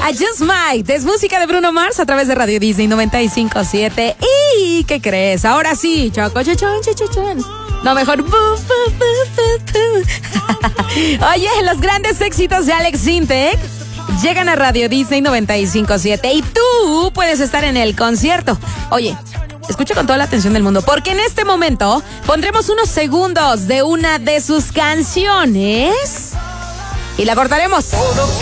I Just Might. Es música de Bruno Mars a través de Radio Disney 95.7. ¿Y qué crees? Ahora sí, choco, chochón, chochón. No, mejor. Oye, los grandes éxitos de Alex Sintek llegan a Radio Disney 95.7 y tú puedes estar en el concierto. Oye, escucha con toda la atención del mundo, porque en este momento pondremos unos segundos de una de sus canciones y la cortaremos.